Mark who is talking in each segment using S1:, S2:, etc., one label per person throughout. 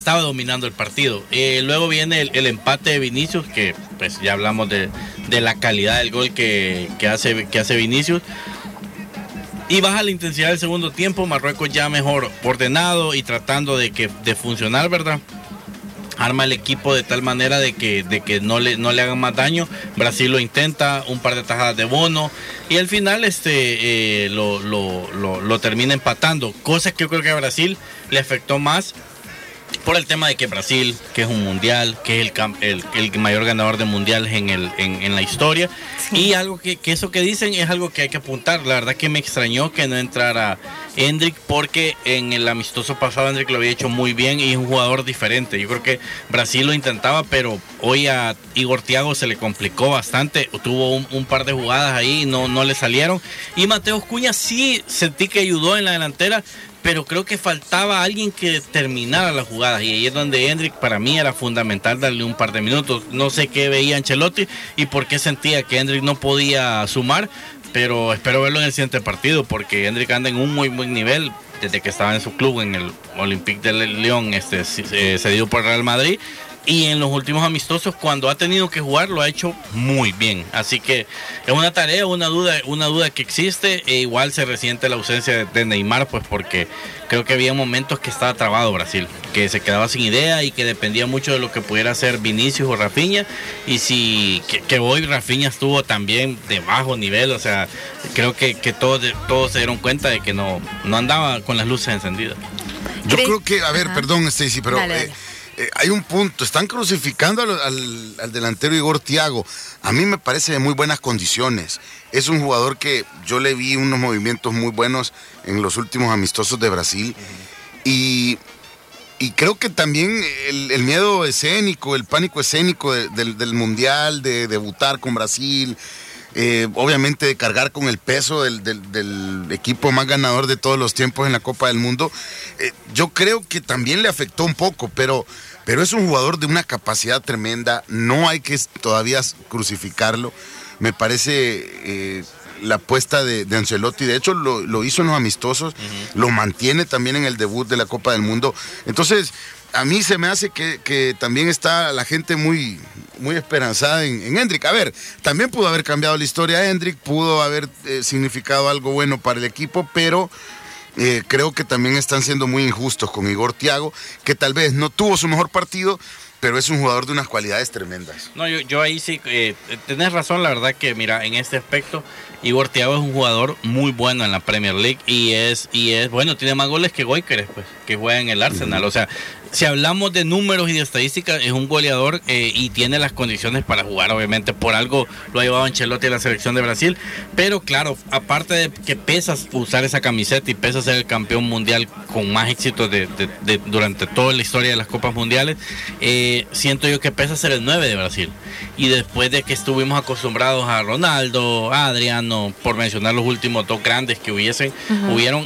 S1: estaba dominando el partido. Luego viene el empate de Vinicius, que pues ya hablamos de la calidad del gol que hace Vinicius. Y baja la intensidad del segundo tiempo, Marruecos ya mejor ordenado y tratando de funcionar, ¿verdad? Arma el equipo de tal manera de que no le hagan más daño. Brasil lo intenta, un par de tajadas de Bono, y al final lo termina empatando, cosa que yo creo que a Brasil le afectó más por el tema de que Brasil, que es un mundial, que es el mayor ganador de mundiales en la historia, sí. Y algo que eso que dicen es algo que hay que apuntar. La verdad que me extrañó que no entrara Endrick, porque en el amistoso pasado Endrick lo había hecho muy bien y es un jugador diferente. Yo creo que Brasil lo intentaba, pero hoy a Igor Thiago se le complicó bastante. Tuvo un par de jugadas ahí y no le salieron. Y Mateus Cunha sí sentí que ayudó en la delantera, pero creo que faltaba alguien que terminara las jugadas, y ahí es donde Endrick para mí era fundamental darle un par de minutos. No sé qué veía Ancelotti y por qué sentía que Endrick no podía sumar, pero espero verlo en el siguiente partido, porque Endrick anda en un muy buen nivel desde que estaba en su club, en el Olympique de Lyon, cedido por Real Madrid. Y en los últimos amistosos, cuando ha tenido que jugar, lo ha hecho muy bien. Así que es una tarea, una duda que existe. E igual se resiente la ausencia de Neymar, pues porque creo que había momentos que estaba trabado Brasil, que se quedaba sin idea y que dependía mucho de lo que pudiera hacer Vinicius o Rafinha. Y que hoy Rafinha estuvo también de bajo nivel. O sea, creo que todos se dieron cuenta de que no andaba con las luces encendidas.
S2: Yo creo que, a ver, perdón, Stacy, pero...
S3: Dale.
S2: Hay un punto, están crucificando al delantero Igor Thiago. A mí me parece de muy buenas condiciones. Es un jugador que yo le vi unos movimientos muy buenos en los últimos amistosos de Brasil. Y creo que también el miedo escénico, el pánico escénico del Mundial, de debutar con Brasil, obviamente de cargar con el peso del equipo más ganador de todos los tiempos en la Copa del Mundo, yo creo que también le afectó un poco, pero es un jugador de una capacidad tremenda. No hay que todavía crucificarlo. Me parece la apuesta de Ancelotti, de hecho lo hizo en los amistosos, lo mantiene también en el debut de la Copa del Mundo. Entonces a mí se me hace que también está la gente muy esperanzada en Endrick. A ver, también pudo haber cambiado la historia de Endrick, pudo haber significado algo bueno para el equipo, pero creo que también están siendo muy injustos con Igor Thiago, que tal vez no tuvo su mejor partido, pero es un jugador de unas cualidades tremendas.
S1: No, yo ahí sí, tenés razón, la verdad que mira, en este aspecto, Igor Thiago es un jugador muy bueno en la Premier League y es bueno, tiene más goles que Gyökeres, pues, que juega en el Arsenal. O sea, si hablamos de números y de estadísticas, es un goleador y tiene las condiciones para jugar, obviamente, por algo lo ha llevado Ancelotti a la selección de Brasil, pero claro, aparte de que pesa usar esa camiseta y pesa ser el campeón mundial con más éxito durante toda la historia de las Copas Mundiales, siento yo que pesa ser el 9 de Brasil, y después de que estuvimos acostumbrados a Ronaldo, a Adriano, por mencionar los últimos dos grandes que hubieron,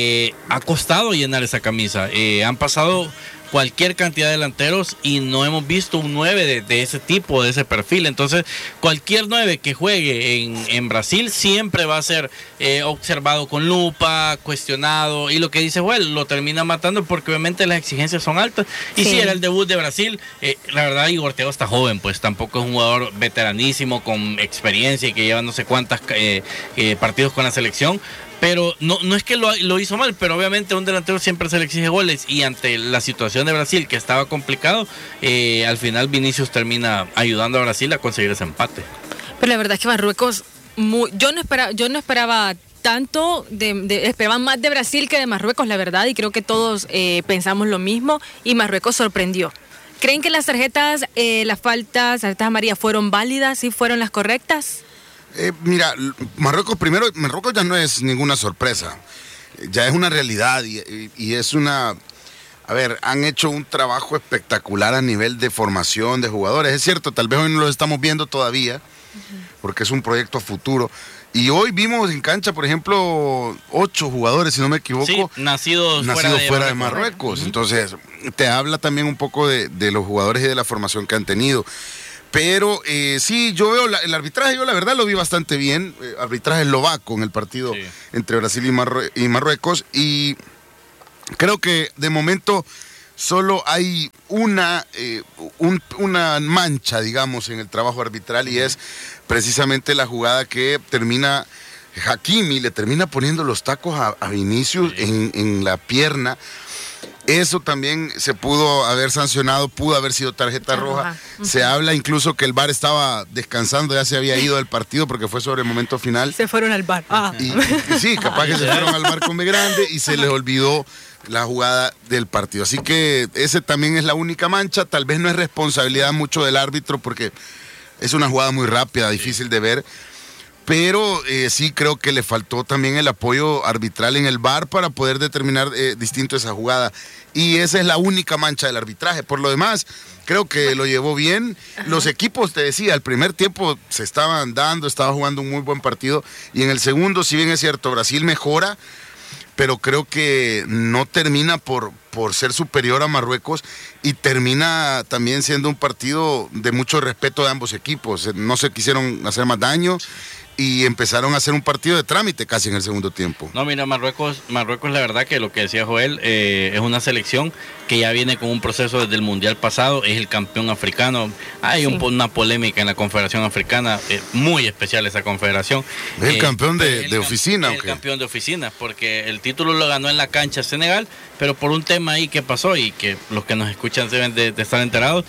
S1: ha costado llenar esa camisa. Han pasado cualquier cantidad de delanteros y no hemos visto un 9 de ese tipo, de ese perfil. Entonces, cualquier 9 que juegue en Brasil siempre va a ser observado con lupa, cuestionado, y lo que dice Joel lo termina matando porque obviamente las exigencias son altas. Y si era el debut de Brasil, la verdad Igor Thiago está joven, pues tampoco es un jugador veteranísimo con experiencia y que lleva no sé cuántos partidos con la selección. Pero no es que lo hizo mal, pero obviamente a un delantero siempre se le exige goles, y ante la situación de Brasil, que estaba complicado, al final Vinicius termina ayudando a Brasil a conseguir ese empate.
S3: Pero la verdad es que Marruecos, yo no esperaba tanto, esperaban más de Brasil que de Marruecos, la verdad, y creo que todos pensamos lo mismo, y Marruecos sorprendió. ¿Creen que las tarjetas, las tarjetas amarillas fueron válidas, sí fueron las correctas?
S2: Mira, Marruecos ya no es ninguna sorpresa, ya es una realidad y es una... A ver, han hecho un trabajo espectacular a nivel de formación de jugadores. Es cierto, tal vez hoy no lo estamos viendo todavía, porque es un proyecto a futuro. Y hoy vimos en cancha, por ejemplo, 8 jugadores, si no me equivoco,
S1: sí, nacidos fuera de Marruecos.
S2: Entonces, te habla también un poco de los jugadores y de la formación que han tenido. Pero sí, yo veo el arbitraje, yo la verdad lo vi bastante bien, arbitraje eslovaco en el partido entre Brasil y Marruecos, y creo que de momento solo hay una mancha, digamos, en el trabajo arbitral, y es precisamente la jugada que termina Hakimi, le termina poniendo los tacos a Vinicius en la pierna. Eso también se pudo haber sancionado, pudo haber sido tarjeta roja. Se habla incluso que el VAR estaba descansando, ya se había ido del partido porque fue sobre el momento final.
S3: Se fueron al VAR.
S2: Y sí, capaz que se fueron al VAR con B grande y se les olvidó la jugada del partido. Así que ese también es la única mancha. Tal vez no es responsabilidad mucho del árbitro porque es una jugada muy rápida, difícil de ver. Pero sí creo que le faltó también el apoyo arbitral en el VAR para poder determinar distinto esa jugada. Y esa es la única mancha del arbitraje. Por lo demás, creo que lo llevó bien. Los equipos, te decía, el primer tiempo se estaban dando, estaba jugando un muy buen partido. Y en el segundo, si bien es cierto, Brasil mejora, pero creo que no termina por ser superior a Marruecos y termina también siendo un partido de mucho respeto de ambos equipos. No se quisieron hacer más daño y empezaron a hacer un partido de trámite casi en el segundo tiempo.
S1: No, mira, Marruecos la verdad que lo que decía Joel, es una selección que ya viene con un proceso desde el Mundial pasado, es el campeón africano. Hay una polémica en la Confederación Africana, muy especial esa confederación.
S2: ¿Es el campeón de oficina?
S1: El campeón de oficina, porque el título lo ganó en la cancha Senegal, pero por un tema ahí que pasó y que los que nos escuchan deben de estar enterados,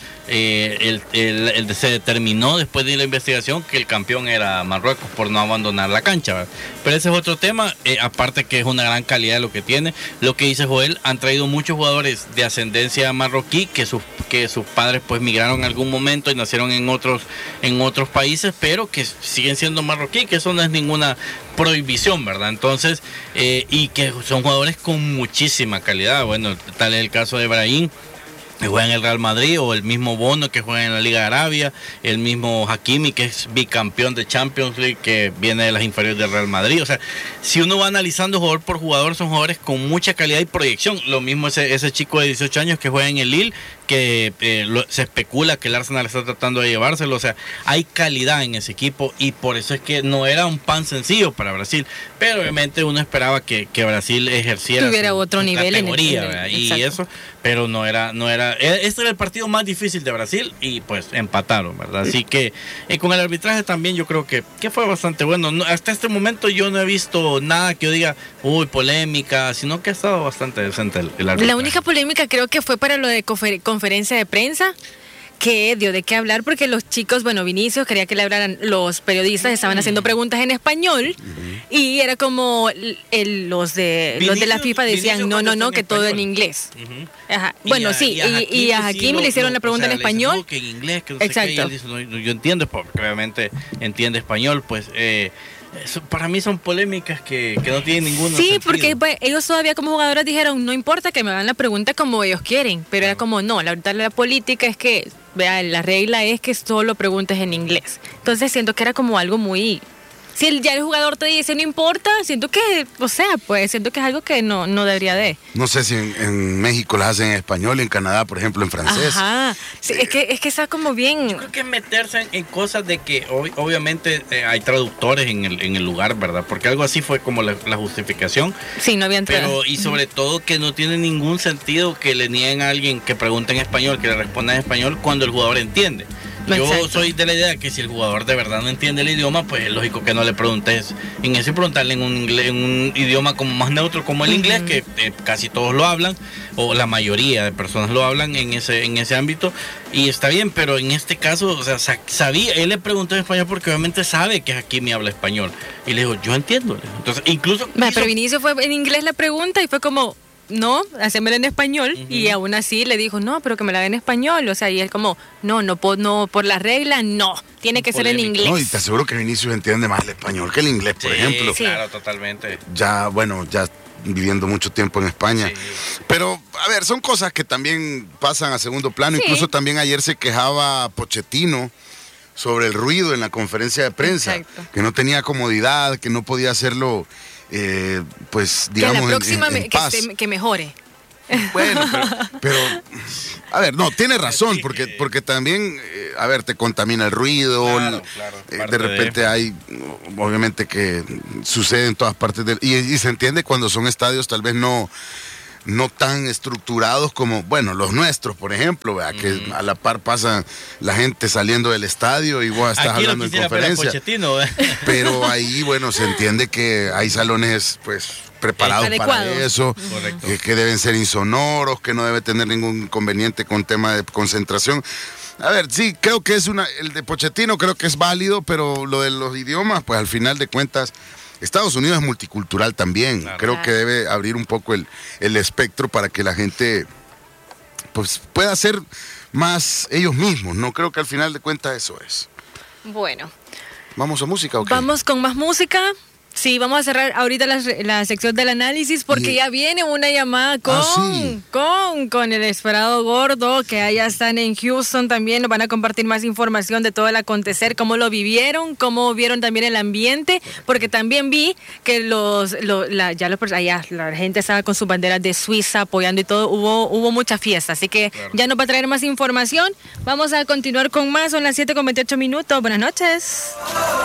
S1: se determinó después de la investigación que el campeón era Marruecos por no abandonar la cancha, ¿verdad? Pero ese es otro tema, aparte que es una gran calidad lo que tiene. Lo que dice Joel, han traído muchos jugadores de ascendencia marroquí que sus padres pues migraron en algún momento y nacieron en otros países, pero que siguen siendo marroquí, que eso no es ninguna prohibición, ¿verdad? Entonces, y que son jugadores con muchísima calidad. Bueno, tal es el caso de Brahim, que juega en el Real Madrid, o el mismo Bono, que juega en la Liga de Arabia, el mismo Hakimi, que es bicampeón de Champions League, que viene de las inferiores del Real Madrid. O sea, si uno va analizando jugador por jugador, son jugadores con mucha calidad y proyección. Lo mismo ese chico de 18 años que juega en el Lille, que se especula que el Arsenal está tratando de llevárselo. O sea, hay calidad en ese equipo y por eso es que no era un pan sencillo para Brasil, pero obviamente uno esperaba que Brasil ejerciera
S3: tuviera otro nivel
S1: categoría, y eso, pero no era este era el partido más difícil de Brasil y pues empataron, ¿verdad? Así que con el arbitraje también yo creo que fue bastante bueno. Hasta este momento yo no he visto nada que yo diga uy, polémica, sino que ha estado bastante decente el arbitraje.
S3: La única polémica creo que fue para lo de conferencia de prensa, que dio de qué hablar porque los chicos, bueno, Vinicius quería que le hablaran, los periodistas estaban haciendo preguntas en español y era como los de la FIFA decían no, que todo en inglés. Ajá. Bueno, y a Hakimi le hicieron la pregunta en español.
S1: Que en inglés, que no sé
S3: exacto.
S1: qué, y él dice, no, yo entiendo, porque obviamente entiende español, pues para mí son polémicas que no tienen ningún sentido.
S3: Sí, porque pues, ellos todavía como jugadores dijeron, no importa que me hagan la pregunta como ellos quieren, pero era como, no, la verdad la política es que, vea, la regla es que solo preguntes en inglés. Entonces siento que era como algo muy... Si ya el jugador te dice no importa, siento que, siento que es algo que no debería de.
S2: No sé si en México las hacen en español, en Canadá, por ejemplo, en francés.
S3: Ajá, sí, es que está como bien.
S1: Yo creo que es meterse en cosas de que obviamente hay traductores en el lugar, ¿verdad? Porque algo así fue como la justificación.
S3: Sí, no había entrado.
S1: Pero, y sobre todo que no tiene ningún sentido que le nieguen a alguien que pregunte en español, que le responda en español cuando el jugador entiende. Yo soy de la idea que si el jugador de verdad no entiende el idioma, pues es lógico que no le preguntes en eso y preguntarle en un idioma como más neutro como el inglés, que casi todos lo hablan, o la mayoría de personas lo hablan en ese ámbito, y está bien, pero en este caso, o sea, él le preguntó en español porque obviamente sabe que aquí me habla español, y le dijo, yo entiendo. Entonces, incluso...
S3: Pero Vinicio fue en inglés la pregunta y fue como... No, hacémela en español, y aún así le dijo, no, pero que me la haga en español, o sea, y él como, no, por la regla, no, tiene que ser en inglés.
S2: No, y te aseguro que Vinicius entiende más el español que el inglés, por ejemplo.
S1: Sí, claro, totalmente.
S2: Ya viviendo mucho tiempo en España. Sí. Pero, a ver, son cosas que también pasan a segundo plano, incluso también ayer se quejaba Pochettino sobre el ruido en la conferencia de prensa, que no tenía comodidad, que no podía hacerlo... pues digamos
S3: que la próxima
S2: en paz.
S3: Que mejore.
S2: Bueno, pero a ver, no, tiene razón, porque también, a ver, te contamina el ruido, claro, de repente hay, obviamente que sucede en todas partes y se entiende cuando son estadios tal vez no no tan estructurados como, bueno, los nuestros, por ejemplo, ¿verdad? Que a la par pasa la gente saliendo del estadio y vos estás
S1: Aquí
S2: hablando en conferencia.
S1: Pochettino,
S2: pero ahí, bueno, se entiende que hay salones, pues, preparados para eso, que deben ser insonoros, que no debe tener ningún inconveniente con tema de concentración. A ver, sí, creo que el de Pochettino creo que es válido, pero lo de los idiomas, pues al final de cuentas, Estados Unidos es multicultural también. Claro. Creo que debe abrir un poco el espectro para que la gente pues pueda ser más ellos mismos. No creo que al final de cuentas eso es.
S3: Bueno.
S2: ¿Vamos a música o qué?
S3: Vamos con más música. Sí, vamos a cerrar ahorita la sección del análisis porque ya viene una llamada con el esperado Gordo, que allá están en Houston también. Nos van a compartir más información de todo el acontecer, cómo lo vivieron, cómo vieron también el ambiente, porque también vi que allá la gente estaba con sus banderas de Suiza apoyando y todo, hubo mucha fiesta, así que ya nos va a traer más información. Vamos a continuar con más, son las 7:28. Buenas noches.